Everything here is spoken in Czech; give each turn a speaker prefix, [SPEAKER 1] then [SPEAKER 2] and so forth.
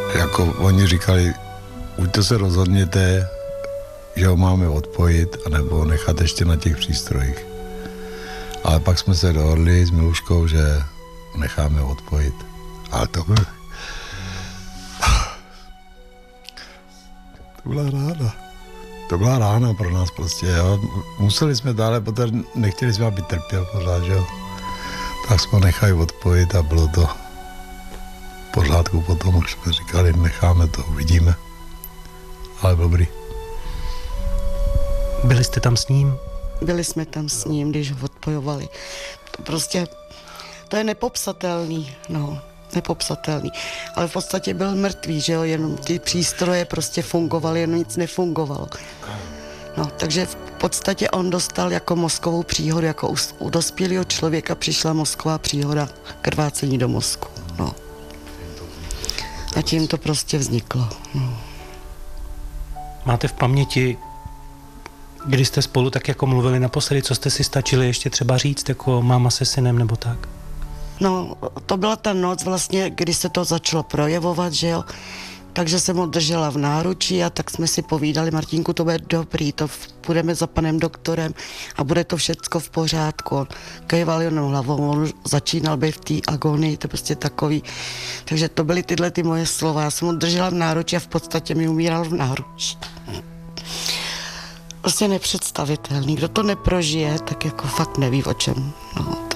[SPEAKER 1] Jako oni říkali, buď to se rozhodněte, že ho máme odpojit, anebo nechat ještě na těch přístrojích. Ale pak jsme se dohodli s Miluškou, že necháme odpojit. Ale to byla rána. To byla rána pro nás prostě, jo. Museli jsme dále, protože nechtěli jsme, aby trpěl pořád, jo. Tak jsme nechali odpojit a bylo to v pořádku. Potom už jsme říkali, necháme to, uvidíme. Ale dobrý.
[SPEAKER 2] Byli jste tam s ním?
[SPEAKER 3] Byli jsme tam s ním, když ho odpojovali. To prostě, to je nepopsatelný, no, nepopsatelný. Ale v podstatě byl mrtvý, že jo, jenom ty přístroje prostě fungovaly, jenom nic nefungovalo. No, takže v podstatě on dostal jako mozkovou příhodu, jako u dospělého člověka přišla mozková příhoda, krvácení do mozku, no. A tím to prostě vzniklo, no.
[SPEAKER 2] Máte v paměti, když jste spolu tak jako mluvili naposledy, co jste si stačili ještě třeba říct, jako máma se synem nebo tak?
[SPEAKER 3] No, to byla ta noc vlastně, kdy se to začalo projevovat, že jo. Takže jsem ho držela v náručí a tak jsme si povídali, Martínku, to bude dobrý, to půjdeme za panem doktorem a bude to všecko v pořádku. On kejval jenom hlavou, on začínal být v té agonii, to prostě takový. Takže to byly tyhle ty moje slova. Já jsem ho držela v náručí a v podstatě mi umíral v náručí. Prostě nepředstavitelný. Kdo to neprožije, tak jako fakt neví o čem. No.